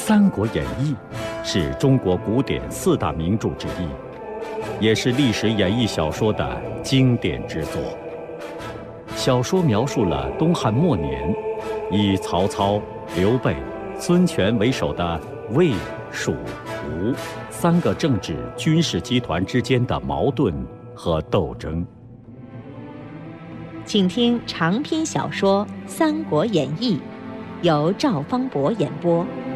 三国演义》是中国古典四大名著之一，也是历史演义小说的经典之作。小说描述了东汉末年，以曹操、刘备、孙权为首的魏、蜀、吴三个政治军事集团之间的矛盾和斗争。 请听长篇小说《三国演义》，由赵方博演播，